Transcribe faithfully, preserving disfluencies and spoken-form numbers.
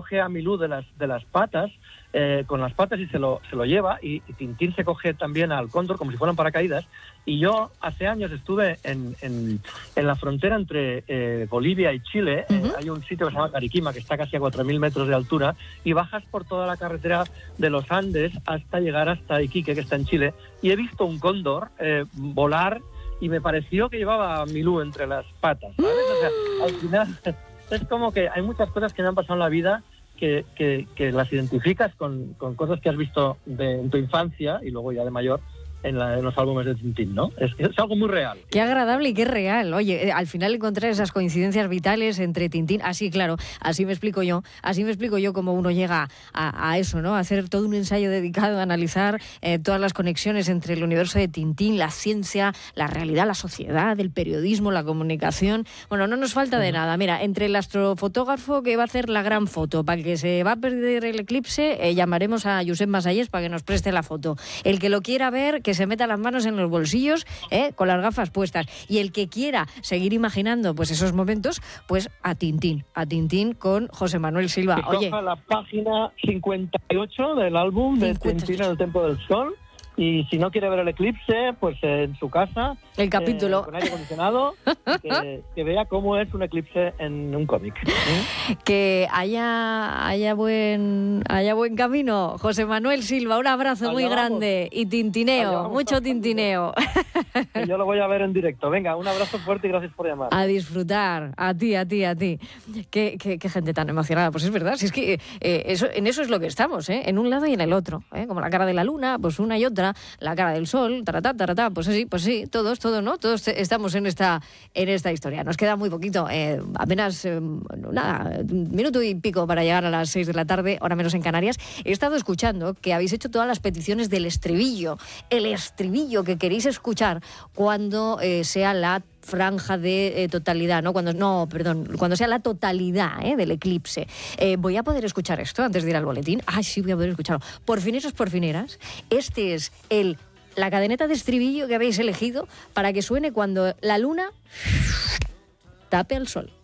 coge a Milú de las de las patas, eh, con las patas y se lo se lo lleva, y, y Tintín se coge también al cóndor como si fueran paracaídas. Y yo hace años estuve en, en, en la frontera entre eh, Bolivia y Chile. Uh-huh. eh, hay un sitio que se llama Cariquima, que está casi a cuatro mil metros de altura, y bajas por toda la carretera de los Andes hasta llegar hasta Iquique, que está en Chile, y he visto un cóndor eh, volar, y me pareció que llevaba a Milú entre las patas, ¿sabes? O sea, al final es como que hay muchas cosas que me han pasado en la vida que, que, que las identificas con, con cosas que has visto de, en tu infancia y luego ya de mayor en, la, en los álbumes de Tintín, ¿no? Es, es algo muy real. Qué agradable y qué real. Oye, al final encontrar esas coincidencias vitales entre Tintín, así claro, así me explico yo, así me explico yo cómo uno llega a, a eso, ¿no? A hacer todo un ensayo dedicado a analizar eh, todas las conexiones entre el universo de Tintín, la ciencia, la realidad, la sociedad, el periodismo, la comunicación. Bueno, no nos falta de nada. Mira, entre el astrofotógrafo que va a hacer la gran foto, para el que se va a perder el eclipse, eh, llamaremos a Josep Masayes para que nos preste la foto. El que lo quiera ver, que se meta las manos en los bolsillos, ¿eh? Con las gafas puestas. Y el que quiera seguir imaginando pues esos momentos, pues a Tintín, a Tintín con José Manuel Silva. Que Oye, coja la página cincuenta y ocho del álbum de Tintín en el Templo del Sol, y si no quiere ver el eclipse, pues eh, en su casa, el capítulo eh, con aire acondicionado, que, que vea cómo es un eclipse en un cómic. ¿Eh? Que haya, haya, buen, haya buen camino. José Manuel Silva, un abrazo Allá muy vamos. grande y tintineo, mucho tintineo. Que yo lo voy a ver en directo. Venga, un abrazo fuerte y gracias por llamar. A disfrutar, a ti, a ti, a ti. Qué, qué, qué gente tan emocionada. Pues es verdad, si es que eh, eso, en eso es lo que estamos, ¿eh? En un lado y en el otro, ¿eh? Como la cara de la luna, pues una y otra, la cara del sol, taratá, taratá, pues sí, pues sí, todos, todos, ¿no? Todos estamos en esta, en esta historia. Nos queda muy poquito, eh, apenas, eh, nada, un minuto y pico para llegar a las seis de la tarde, hora menos en Canarias. He estado escuchando que habéis hecho todas las peticiones del estribillo, el estribillo que queréis escuchar cuando eh, sea la franja de eh, totalidad, ¿no? Cuando no, perdón, cuando sea la totalidad ¿eh? del eclipse. Eh, ¿Voy a poder escuchar esto antes de ir al boletín? Ah, sí, voy a poder escucharlo. Porfineros, porfineras, este es el la cadeneta de estribillo que habéis elegido para que suene cuando la luna tape al sol.